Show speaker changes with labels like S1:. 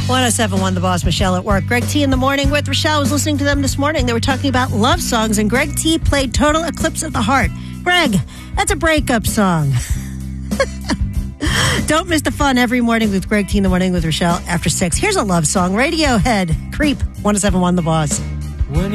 S1: 1071 The Boss, Michelle at work. Greg T in the morning with Rochelle. I was listening to them this morning. They were talking about love songs, and Greg T played Total Eclipse of the Heart. Greg, that's a breakup song. Don't miss the fun every morning with Greg T in the morning with Rochelle after 6. Here's a love song. Radiohead, Creep, 1071 The Boss.